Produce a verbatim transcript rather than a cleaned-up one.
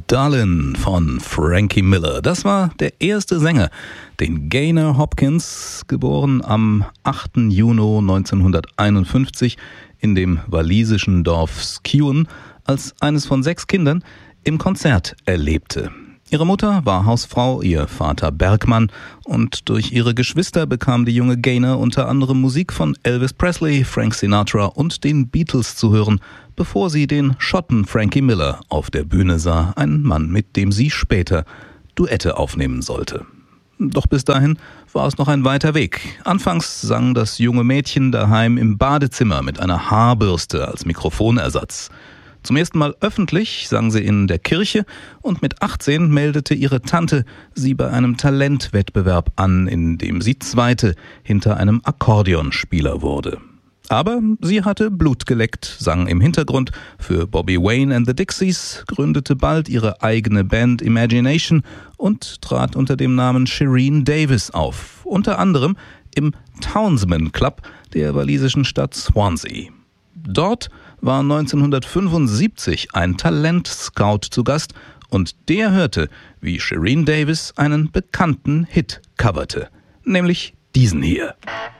Darlin' von Frankie Miller. Das war der erste Sänger, den Gaynor Hopkins, geboren am achten Juni neunzehnhunderteinundfünfzig in dem walisischen Dorf Skewen, als eines von sechs Kindern im Konzert erlebte. Ihre Mutter war Hausfrau, ihr Vater Bergmann, und durch ihre Geschwister bekam die junge Gaynor unter anderem Musik von Elvis Presley, Frank Sinatra und den Beatles zu hören, bevor sie den Schotten Frankie Miller auf der Bühne sah, ein Mann, mit dem sie später Duette aufnehmen sollte. Doch bis dahin war es noch ein weiter Weg. Anfangs sang das junge Mädchen daheim im Badezimmer mit einer Haarbürste als Mikrofonersatz. Zum ersten Mal öffentlich sang sie in der Kirche und mit achtzehn meldete ihre Tante sie bei einem Talentwettbewerb an, in dem sie Zweite hinter einem Akkordeonspieler wurde. Aber sie hatte Blut geleckt, sang im Hintergrund für Bobby Wayne and the Dixies, gründete bald ihre eigene Band Imagination und trat unter dem Namen Shereen Davis auf, unter anderem im Townsmen Club der walisischen Stadt Swansea. Dort war neunzehnhundertfünfundsiebzig ein Talentscout zu Gast und der hörte, wie Shereen Davis einen bekannten Hit coverte, nämlich diesen hier.